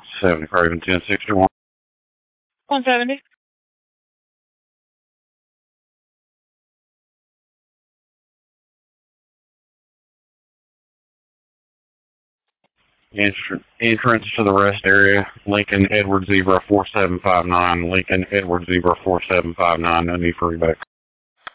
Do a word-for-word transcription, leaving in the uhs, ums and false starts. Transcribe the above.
seventy Craven ten sixty-one. one seventy. Entr- entrance to the rest area, Lincoln Edward Zebra four seven five nine, Lincoln Edward Zebra four seven five nine, no need for rebate.